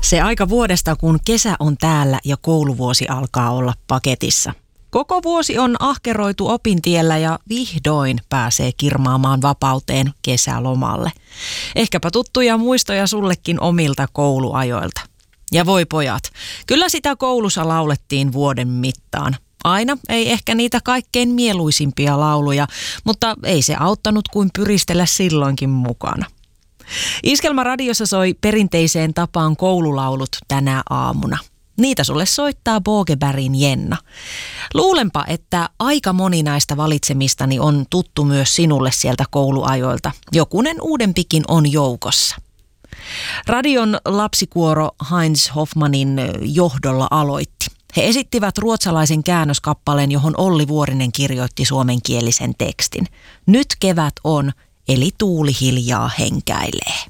Se aika vuodesta, kun kesä on täällä ja kouluvuosi alkaa olla paketissa. Koko vuosi on ahkeroitu opintiellä ja vihdoin pääsee kirmaamaan vapauteen kesälomalle. Ehkäpä tuttuja muistoja sullekin omilta kouluajoilta. Ja voi pojat, kyllä sitä koulussa laulettiin vuoden mittaan. Aina ei ehkä niitä kaikkein mieluisimpia lauluja, mutta ei se auttanut kuin pyristellä silloinkin mukana. Iskelmäradiossa soi perinteiseen tapaan koululaulut tänä aamuna. Niitä sulle soittaa Bogebergin Jenna. Luulenpa, että aika moni näistä valitsemistani on tuttu myös sinulle sieltä kouluajoilta. Jokunen uudempikin on joukossa. Radion lapsikuoro Heinz Hoffmannin johdolla aloitti. He esittivät ruotsalaisen käännöskappaleen, johon Olli Vuorinen kirjoitti suomenkielisen tekstin. Nyt kevät on, eli tuuli hiljaa henkäilee.